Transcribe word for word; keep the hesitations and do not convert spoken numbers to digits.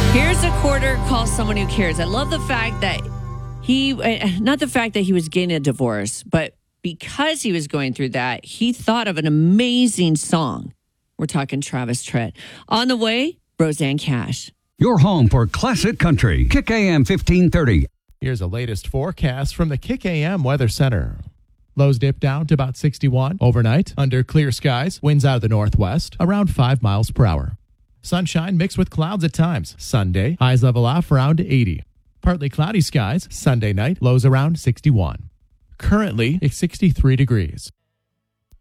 Here's a quarter, call someone who cares. I love the fact that he, not the fact that he was getting a divorce, but because he was going through that, he thought of an amazing song. We're talking Travis Tritt. On the way, Rosanne Cash. Your home for classic country. Kick A M fifteen thirty. Here's a latest forecast from the Kick A M Weather Center. Lows dip down to about sixty-one overnight. Under clear skies, winds out of the northwest, around five miles per hour. Sunshine mixed with clouds at times. Sunday, highs level off around eighty. Partly cloudy skies. Sunday night, lows around sixty-one. Currently, it's sixty-three degrees.